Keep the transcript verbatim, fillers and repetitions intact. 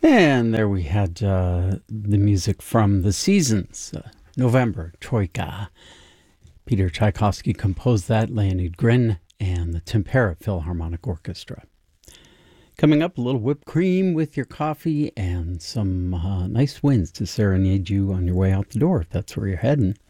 And there we had uh, the music from The Seasons, uh, November, Troika. Peter Tchaikovsky composed that, Leonid Grin, and the Tempera Philharmonic Orchestra. Coming up, a little whipped cream with your coffee and some uh, nice winds to serenade you on your way out the door, if that's where you're heading.